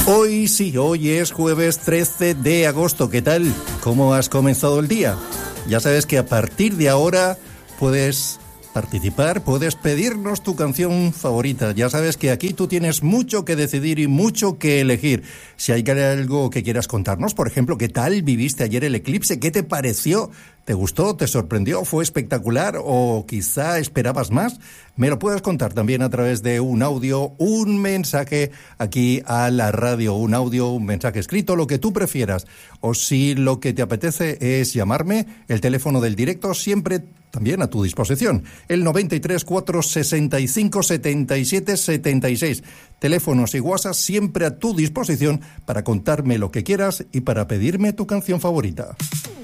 Hoy sí, hoy es jueves 13 de agosto. ¿Qué tal? ¿Cómo has comenzado el día? Ya sabes que a partir de ahora puedes participar, puedes pedirnos tu canción favorita. Ya sabes que aquí tú tienes mucho que decidir y mucho que elegir. Si hay algo que quieras contarnos, por ejemplo, ¿qué tal viviste ayer el eclipse? ¿Qué te pareció? ¿Te gustó? ¿Te sorprendió? ¿Fue espectacular? ¿O quizá esperabas más? Me lo puedes contar también a través de un audio, un mensaje aquí a la radio, un audio, un mensaje escrito, lo que tú prefieras. O si lo que te apetece es llamarme, el teléfono del directo siempre también a tu disposición. El 93 465 77 76. Teléfonos y WhatsApp siempre a tu disposición para contarme lo que quieras y para pedirme tu canción favorita.